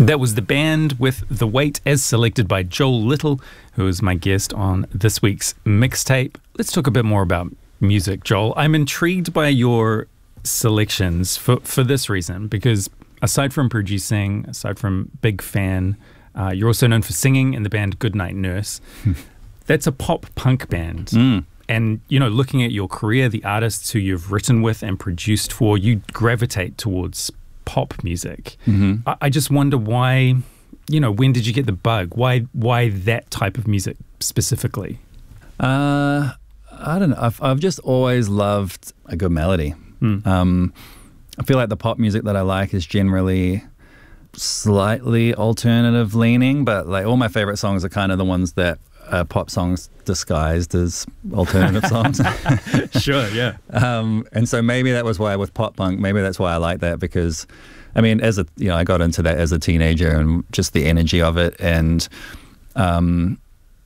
That was The Band with The Weight, as selected by Joel Little, who is my guest on this week's mixtape. Let's talk a bit more about music, Joel. I'm intrigued by your selections for this reason, because aside from producing, aside from big fan, you're also known for singing in the band Goodnight Nurse. That's a pop punk band. And, you know, looking at your career, the artists who you've written with and produced for, you gravitate towards pop music. I just wonder why, you know, when did you get the bug? Why that type of music specifically? I don't know. I've just always loved a good melody. I feel like the pop music that I like is generally slightly alternative leaning, but like all my favorite songs are kind of the ones that are pop songs disguised as alternative songs. Sure, yeah. And so maybe that was why with pop punk, maybe that's why I like that, because I mean, I got into that as a teenager and just the energy of it. And in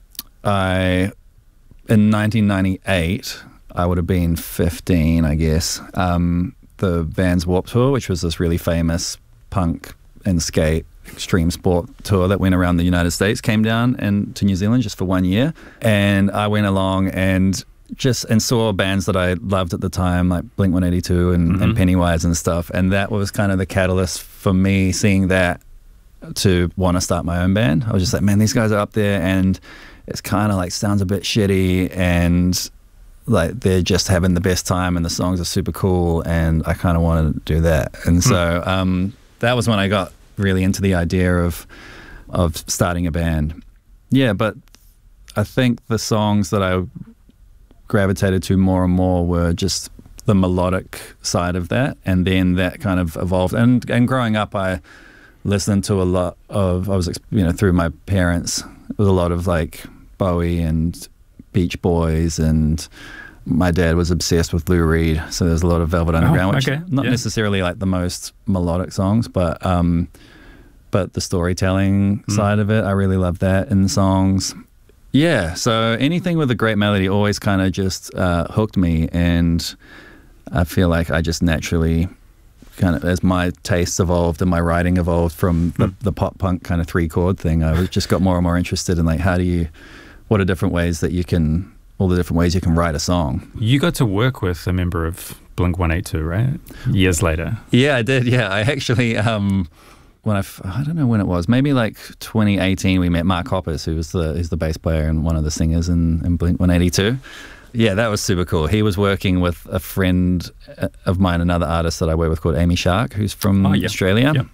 1998, I would have been 15, I guess. The Vans Warped Tour, which was this really famous punk and skate extreme sport tour that went around the United States, came down to New Zealand just for 1 year. And I went along and saw bands that I loved at the time, like Blink-182 and Pennywise and stuff. And that was kind of the catalyst for me seeing that to want to start my own band. I was just like, man, these guys are up there and it's kind of like sounds a bit shitty and like they're just having the best time and the songs are super cool and I kind of want to do that. And so that was when I got really into the idea of starting a band. Yeah, but I think the songs that I gravitated to more and more were just the melodic side of that, and then that kind of evolved. And growing up, I listened to a lot of, through my parents, it was a lot of like Bowie and Beach Boys, and my dad was obsessed with Lou Reed, so there's a lot of Velvet Underground, which not necessarily like the most melodic songs, but the storytelling side of it, I really love that in the songs. Yeah, so anything with a great melody always kind of just hooked me, and I feel like I just naturally kind of, as my tastes evolved and my writing evolved from the pop punk kind of 3-chord thing, I just got more and more interested in like what are different ways that you can, all the different ways you can write a song. You got to work with a member of Blink-182, right? Years later. Yeah, I did. Yeah, I actually, I don't know when it was, maybe like 2018, we met Mark Hoppus, who's the bass player and one of the singers in Blink-182. Yeah, that was super cool. He was working with a friend of mine, another artist that I work with called Amy Shark, who's from Australia. Yep.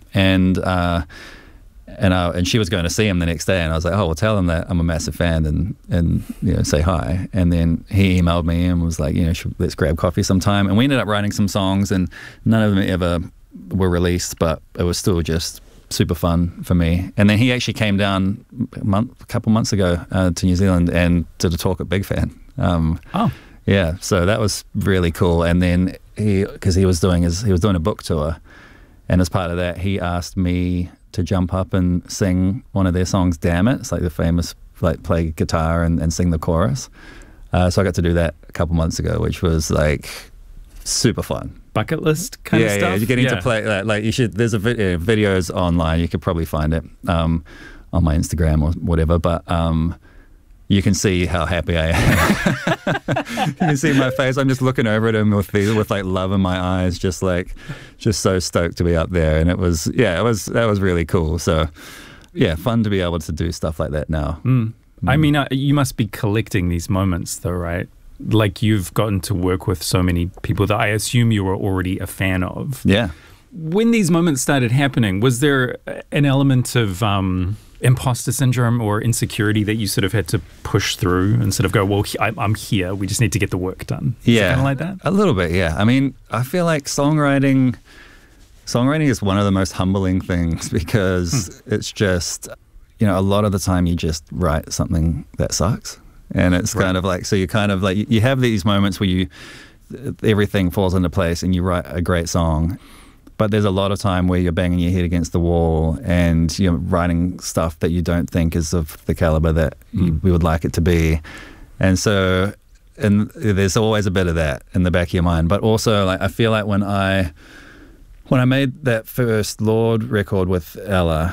And she was going to see him the next day, and I was like, oh, well, tell him that I'm a massive fan and say hi. And then he emailed me and was like, let's grab coffee sometime. And we ended up writing some songs, and none of them ever were released, but it was still just super fun for me. And then he actually came down a couple months ago to New Zealand and did a talk at Big Fan. Yeah, so that was really cool. And then because he was doing a book tour, and as part of that, he asked me to jump up and sing one of their songs, Damn It. It's like the famous, like, play guitar and sing the chorus. So I got to do that a couple months ago, which was like super fun. Bucket list kind of stuff? Yeah, you're getting to play that. Like, you should, there's videos online, you could probably find it on my Instagram or whatever, but you can see how happy I am. You can see my face. I'm just looking over at him with like love in my eyes, just so stoked to be up there. And that was really cool. So yeah, fun to be able to do stuff like that now. I mean, you must be collecting these moments though, right? Like, you've gotten to work with so many people that I assume you were already a fan of. Yeah. When these moments started happening, was there an element of imposter syndrome or insecurity that you sort of had to push through and sort of go, well, I'm here, we just need to get the work done? Yeah. Kind of like that? A little bit, yeah. I mean, I feel like songwriting is one of the most humbling things, because it's just, a lot of the time you just write something that sucks. And it's kind of like, so you kind of like, you have these moments where everything falls into place and you write a great song, but there's a lot of time where you're banging your head against the wall and you're writing stuff that you don't think is of the caliber that we would like it to be. And so, and there's always a bit of that in the back of your mind. But also, like, I feel like when I made that first Lorde record with Ella,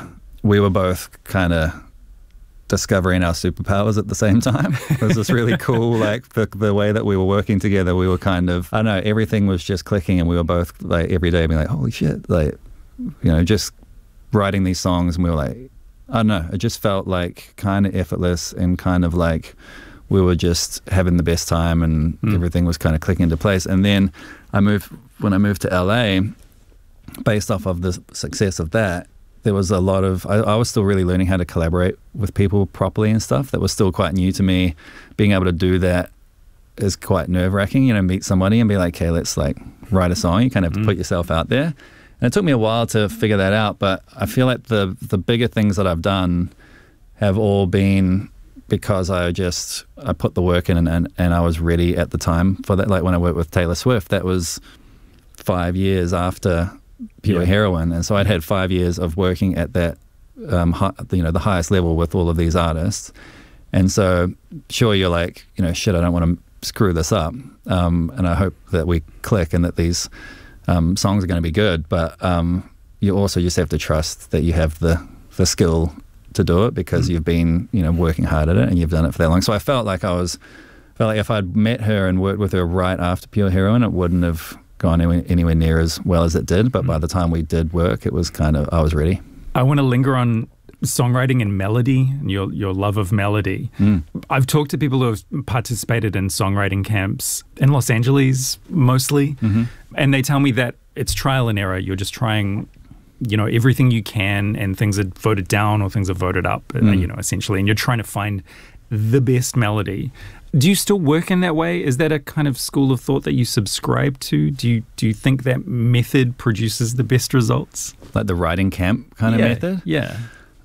we were both kind of discovering our superpowers at the same time. It was just really cool, like the way that we were working together. We were kind of, I don't know, everything was just clicking, and we were both like every day being like, holy shit, like, you know, just writing these songs, and we were like, I don't know, it just felt like kind of effortless, and kind of like we were just having the best time, and everything was kind of clicking into place. And then when I moved to LA, based off of the success of that, there was a lot of, I was still really learning how to collaborate with people properly and stuff. That was still quite new to me. Being able to do that is quite nerve-wracking, you know, meet somebody and be like, okay, let's like write a song. You kind of have to put yourself out there. And it took me a while to figure that out, but I feel like the bigger things that I've done have all been because I put the work in, and I was ready at the time for that. Like when I worked with Taylor Swift, that was 5 years after Pure Heroine, and so I'd had 5 years of working at that, the highest level with all of these artists, and so sure, you're like, you know, shit, I don't want to screw this up, and I hope that we click and that these songs are going to be good, but you also just have to trust that you have the skill to do it, because you've been, you know, working hard at it, and you've done it for that long. So I felt like if I'd met her and worked with her right after Pure Heroine, it wouldn't have gone anywhere near as well as it did, but by the time we did work, it was kind of, I was ready. I want to linger on songwriting and melody, and your love of melody. I've talked to people who have participated in songwriting camps in Los Angeles mostly, and they tell me that it's trial and error. You're just trying, you know, everything you can, and things are voted down or things are voted up, you know, essentially, and you're trying to find the best melody. Do you still work in that way? Is that a kind of school of thought that you subscribe to? Do you think that method produces the best results? Like the writing camp kind of method? Yeah.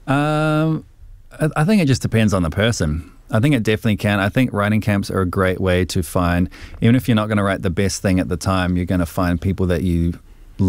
I think it just depends on the person. I think it definitely can. I think writing camps are a great way to find, even if you're not going to write the best thing at the time, you're going to find people that you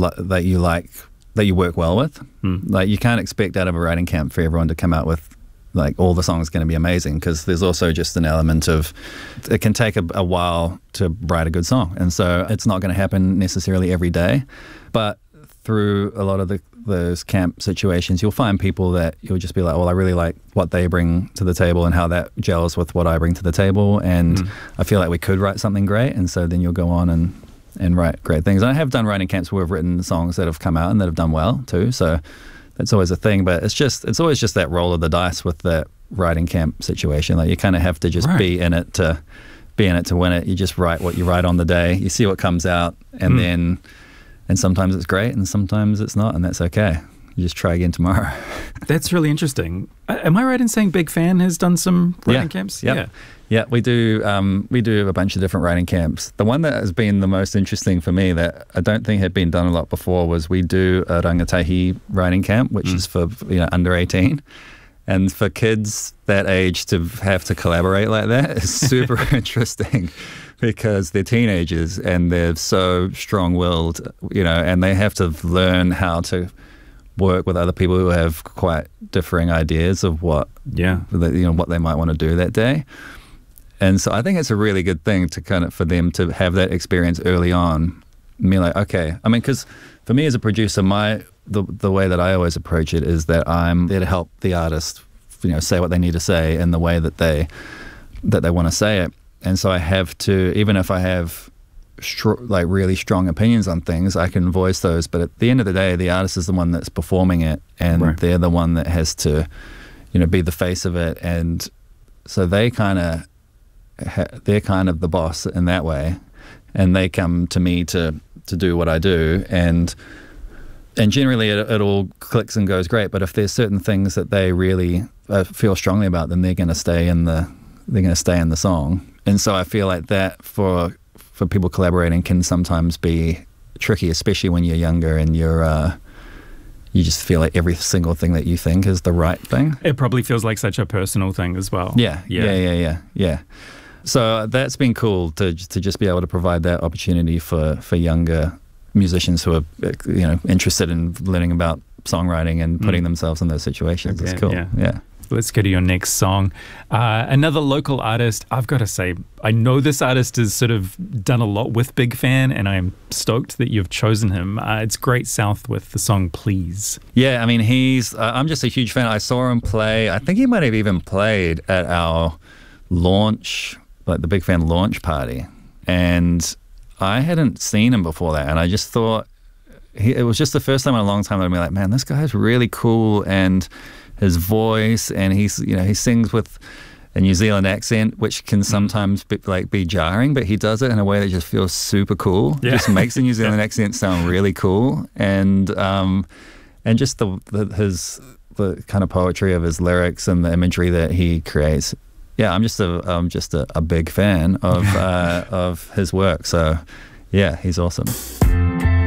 like, that you work well with. Like, you can't expect out of a writing camp for everyone to come out with like all the songs going to be amazing, because there's also just an element of, it can take a while to write a good song, and so it's not going to happen necessarily every day. But through a lot of those camp situations, you'll find people that you'll just be like, well, I really like what they bring to the table and how that gels with what I bring to the table, and I feel like we could write something great. And so then you'll go on and write great things. And I have done writing camps where I've written songs that have come out and that have done well too, so that's always a thing. But it's always just that roll of the dice with that writing camp situation. Like, you kind of have to just be in it to win it. You just write what you write on the day. You see what comes out, and then sometimes it's great, and sometimes it's not, and that's okay. You just try again tomorrow. That's really interesting. Am I right in saying Big Fan has done some writing camps? Yeah, we do. We do a bunch of different writing camps. The one that has been the most interesting for me, that I don't think had been done a lot before, was we do a rangatahi writing camp, which is for, you know, under 18. And for kids that age to have to collaborate like that is super interesting, because they're teenagers and they're so strong-willed, you know, and they have to learn how to work with other people who have quite differing ideas of what what they might want to do that day. And so I think it's a really good thing to kind of, for them to have that experience early on. And be like, okay, I mean, because for me as a producer, the way that I always approach it is that I'm there to help the artist, you know, say what they need to say in the way that they want to say it. And so I have to, even if I have like really strong opinions on things, I can voice those. But at the end of the day, the artist is the one that's performing it, and they're the one that has to, you know, be the face of it. And so they're kind of the boss in that way, and they come to me to do what I do, and generally it all clicks and goes great. But if there's certain things that they really feel strongly about, then they're going to stay in the song. And so I feel like that for people collaborating can sometimes be tricky, especially when you're younger and you just feel like every single thing that you think is the right thing. It probably feels like such a personal thing as well. Yeah. So that's been cool to just be able to provide that opportunity for younger musicians who are, you know, interested in learning about songwriting and putting themselves in those situations. It's cool. Yeah. let's go to your next song. Another local artist. I've got to say, I know this artist has sort of done a lot with Big Fan, and I'm stoked that you've chosen him. It's Great South with the song Please. Yeah, I mean, I'm just a huge fan. I saw him play. I think he might have even played at our launch, like the Big Fan launch party. And I hadn't seen him before that. And I just thought, it was just the first time in a long time I'd be like, man, this guy's really cool, and his voice, and he sings with a New Zealand accent, which can sometimes be jarring, but he does it in a way that just feels super cool. Yeah. Just makes the New Zealand accent sound really cool, and just the kind of poetry of his lyrics and the imagery that he creates. Yeah, I'm just a big fan of his work. So yeah, he's awesome.